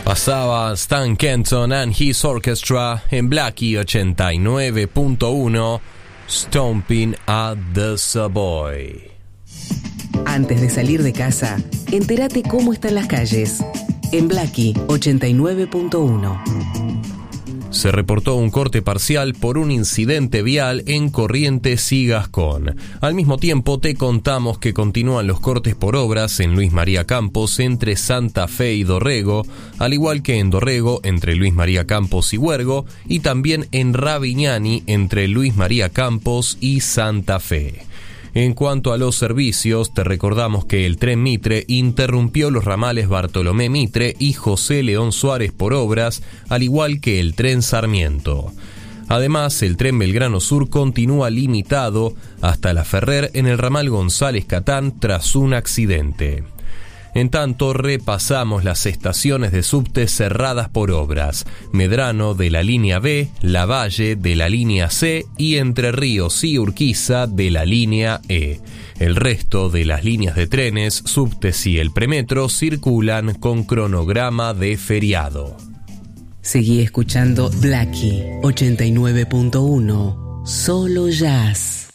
Pasaba Stan Kenton and His Orchestra en Blackie 89.1, Stomping at the Savoy. Antes de salir de casa, entérate cómo están las calles. En Blackie 89.1. Se reportó un corte parcial por un incidente vial en Corrientes y Gascón. Al mismo tiempo te contamos que continúan los cortes por obras en Luis María Campos entre Santa Fe y Dorrego, al igual que en Dorrego entre Luis María Campos y Huergo, y también en Raviñani entre Luis María Campos y Santa Fe. En cuanto a los servicios, te recordamos que el tren Mitre interrumpió los ramales Bartolomé Mitre y José León Suárez por obras, al igual que el tren Sarmiento. Además, el tren Belgrano Sur continúa limitado hasta La Ferrer en el ramal González Catán tras un accidente. En tanto, repasamos las estaciones de subte cerradas por obras: Medrano de la línea B, Lavalle de la línea C y Entre Ríos y Urquiza de la línea E. El resto de las líneas de trenes, subtes y el premetro circulan con cronograma de feriado. Seguí escuchando Blackie 89.1, solo jazz.